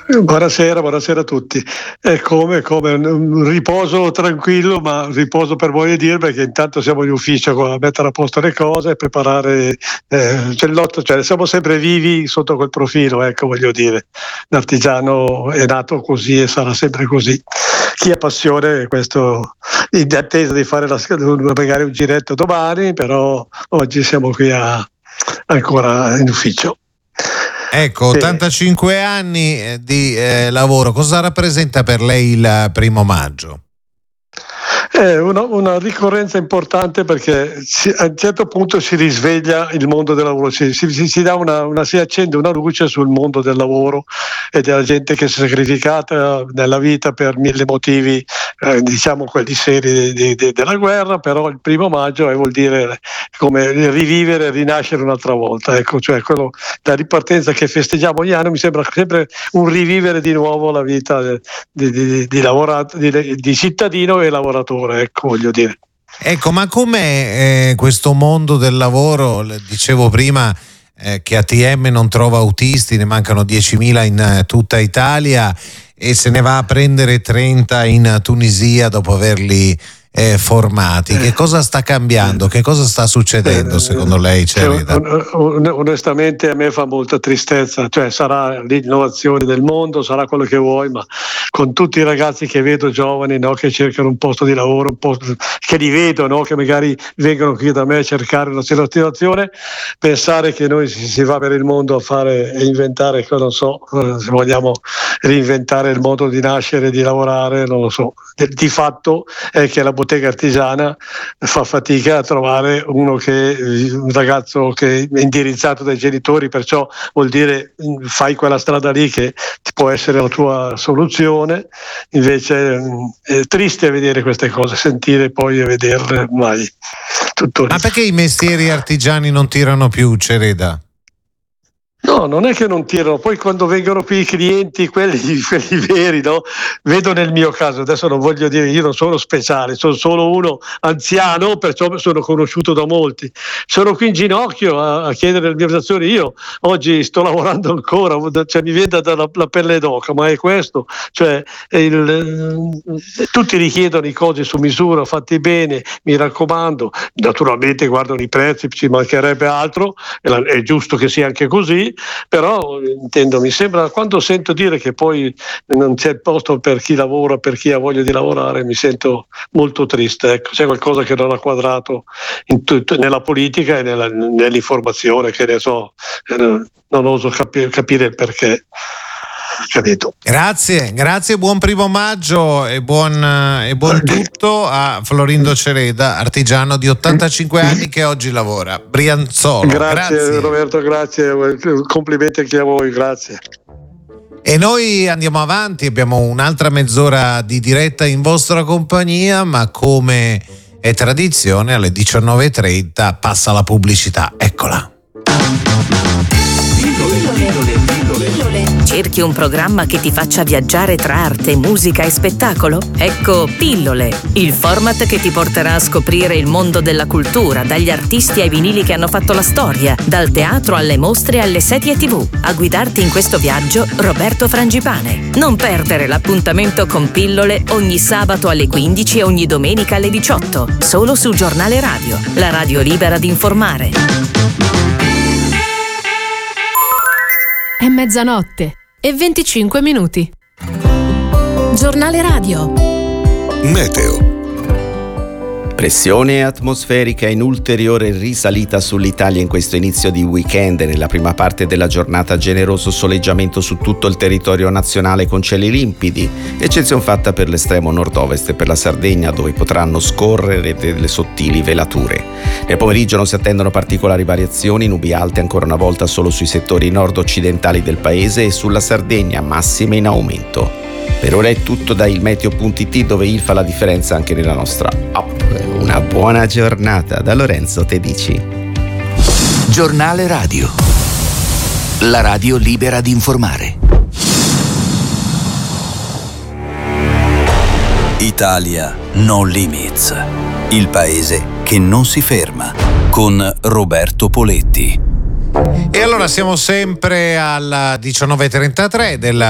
Buonasera a tutti. È come un riposo tranquillo, ma riposo per voi dire, perché intanto siamo in ufficio a mettere a posto le cose e preparare cioè siamo sempre vivi sotto quel profilo, ecco, voglio dire. L'artigiano è nato così e sarà sempre così. Chi ha passione, questo in attesa di fare magari un giretto domani, però oggi siamo qui ancora in ufficio. Ecco, 85 anni di lavoro, cosa rappresenta per lei il 1° maggio? È una ricorrenza importante, perché a un certo punto si risveglia il mondo del lavoro, si accende una luce sul mondo del lavoro e della gente che si è sacrificata nella vita per 1000 motivi, diciamo quelli seri della guerra, però il 1° maggio vuol dire come rivivere, rinascere un'altra volta, ecco, cioè quello, la ripartenza che festeggiamo ogni anno mi sembra sempre un rivivere di nuovo la vita di cittadino e lavoratore, ecco, voglio dire. Ecco, ma com'è questo mondo del lavoro? Dicevo prima che ATM non trova autisti, ne mancano 10.000 in tutta Italia e se ne va a prendere 30 in Tunisia dopo averli formati. Che cosa sta cambiando? Che cosa sta succedendo secondo lei, Cereda? Onestamente a me fa molta tristezza, cioè sarà l'innovazione del mondo, sarà quello che vuoi, ma con tutti i ragazzi che vedo giovani, no, che cercano un posto di lavoro, che li vedo, no, che magari vengono qui da me a cercare una situazione, pensare che noi si va per il mondo a fare e inventare, non so, se vogliamo reinventare il modo di nascere, di lavorare, non lo so. Di fatto è che la bottega artigiana fa fatica a trovare un ragazzo che è indirizzato dai genitori, perciò vuol dire fai quella strada lì che può essere la tua soluzione. Invece è triste vedere queste cose, sentire poi e vederle mai tutto lì. Ma perché i mestieri artigiani non tirano più, Cereda? No, non è che non tirano, poi quando vengono qui i clienti, quelli veri, no? Vedo nel mio caso, adesso non voglio dire, io non sono speciale, sono solo uno anziano, perciò sono conosciuto da molti. Sono qui in ginocchio a chiedere le mie prestazioni, io oggi sto lavorando ancora, cioè mi viene la pelle d'oca, ma è questo, cioè tutti richiedono i cose su misura, fatti bene, mi raccomando, naturalmente guardano i prezzi, ci mancherebbe altro, è giusto che sia anche così. Però intendo, mi sembra, quando sento dire che poi non c'è posto per chi lavora, per chi ha voglia di lavorare, mi sento molto triste, ecco. C'è qualcosa che non ha quadrato nella politica e nell'informazione, che ne so, non oso capire il perché. Capito. Grazie, buon 1° maggio e buon tutto a Florindo Cereda, artigiano di 85 anni che oggi lavora Brianzolo. Grazie Roberto, grazie, complimenti anche a voi, grazie. E noi andiamo avanti, abbiamo un'altra mezz'ora di diretta in vostra compagnia, ma come è tradizione alle 19:30 passa la pubblicità, eccola. Cerchi un programma che ti faccia viaggiare tra arte, musica e spettacolo? Ecco Pillole, il format che ti porterà a scoprire il mondo della cultura, dagli artisti ai vinili che hanno fatto la storia, dal teatro alle mostre alle serie TV. A guidarti in questo viaggio, Roberto Frangipane. Non perdere l'appuntamento con Pillole ogni sabato alle 15 e ogni domenica alle 18, solo su Giornale Radio, la radio libera di informare. È mezzanotte e 25 minuti. Giornale Radio. Meteo. Pressione atmosferica in ulteriore risalita sull'Italia in questo inizio di weekend. Nella prima parte della giornata generoso soleggiamento su tutto il territorio nazionale con cieli limpidi, eccezione fatta per l'estremo nord-ovest e per la Sardegna, dove potranno scorrere delle sottili velature. Nel pomeriggio non si attendono particolari variazioni, nubi alte ancora una volta solo sui settori nord-occidentali del paese e sulla Sardegna, massime in aumento. Per ora è tutto da ilmeteo.it, dove il fa la differenza anche nella nostra app. Una buona giornata da Lorenzo Tedici. Giornale Radio, la radio libera di informare. Italia No Limits, il paese che non si ferma, con Roberto Poletti. E allora siamo sempre alla 19:33 del